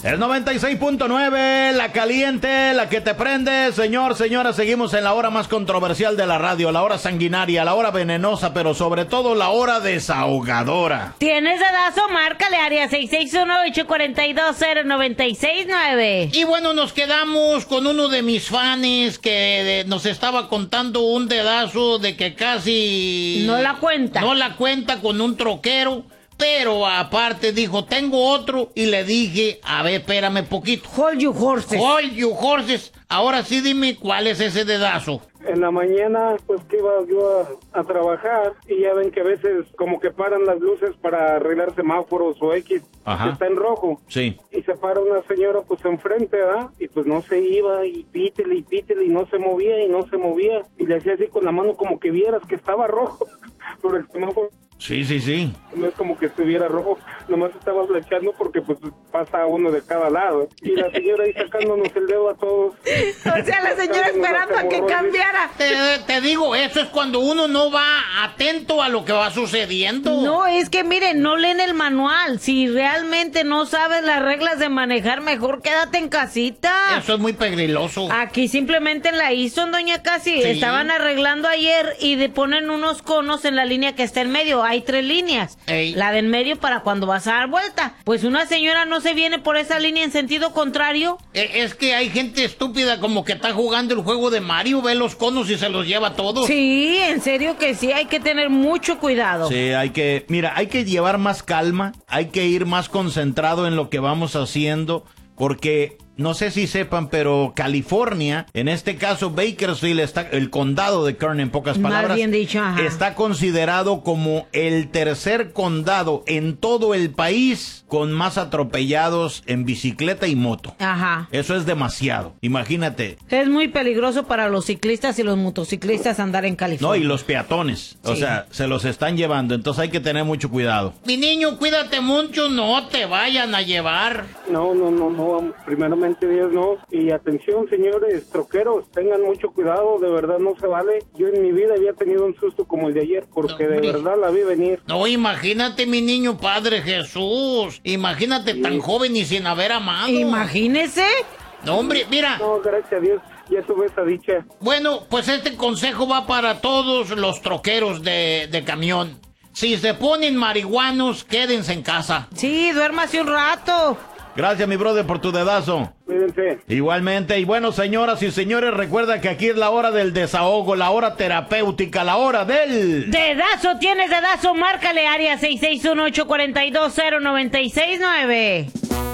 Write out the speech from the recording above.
El 96.9, la caliente, la que te prende. Señor, señora, seguimos en la hora más controversial de la radio, la hora sanguinaria, la hora venenosa, pero sobre todo la hora desahogadora. ¿Tienes dedazo? Márcale, área 661-842-0969. Y bueno, nos quedamos con uno de mis fans que nos estaba contando un dedazo de que casi... No la cuenta. No la cuenta con un troquero. Pero aparte dijo, tengo otro, y le dije, a ver, espérame poquito. Hold you horses. Hold you horses. Ahora sí dime cuál es ese dedazo. En la mañana, pues que iba yo a trabajar, y ya ven que a veces como que paran las luces para arreglar semáforos o X, Ajá. que está en rojo. Sí. Y se para una señora pues enfrente, ¿verdad? Y pues no se iba, y pítele, y no se movía, y no se movía. Y le hacía así con la mano como que vieras que estaba rojo, pero el semáforo... Sí, sí, sí. No es como que estuviera rojo, nomás estaba flechando porque pues pasa uno de cada lado. Y la señora ahí sacándonos el dedo a todos. O sea, la señora esperando a que cambiara. Te digo, eso es cuando uno no va atento a lo que va sucediendo. No, es que miren, no leen el manual. Si realmente no sabes las reglas de manejar, mejor quédate en casita. Eso es muy peligroso. Aquí simplemente la hizo, doña Casi. Sí. Estaban arreglando ayer y ponen unos conos en la línea que está en medio. Hay 3 líneas. Ey. La de en medio para cuando vas a dar vuelta. Pues una señora no se viene por esa línea en sentido contrario. Es que hay gente estúpida como que está jugando el juego de Mario, ve los conos y se los lleva todos. Sí, en serio que sí, hay que tener mucho cuidado. Sí, hay que llevar más calma, hay que ir más concentrado en lo que vamos haciendo, porque no sé si sepan, pero California, en este caso Bakersfield, el condado de Kern, en pocas palabras, Más bien dicho, ajá. está considerado como el tercer condado en todo el país con más atropellados en bicicleta y moto. Ajá. Eso es demasiado, imagínate. Es muy peligroso para los ciclistas y los motociclistas andar en California. No, y los peatones, o Sí. sea, se los están llevando, entonces hay que tener mucho cuidado. Mi niño, cuídate mucho, no te vayan a llevar. No, primeramente Dios no. Y atención, señores troqueros, tengan mucho cuidado, de verdad no se vale. Yo en mi vida había tenido un susto como el de ayer, porque de verdad la vi venir. No, imagínate, mi niño, Padre Jesús. Imagínate tan joven y sin haber amado. Imagínese. No, hombre, mira. No, gracias a Dios, ya tuve esa dicha. Bueno, pues este consejo va para todos los troqueros de camión. Si se ponen marihuanos, quédense en casa. Sí, duérmase un rato. Gracias, mi brother, por tu dedazo. Cuídense. Igualmente, y bueno, señoras y señores, recuerda que aquí es la hora del desahogo, la hora terapéutica, la hora del... Dedazo, tienes dedazo, márcale área 661-842-0969.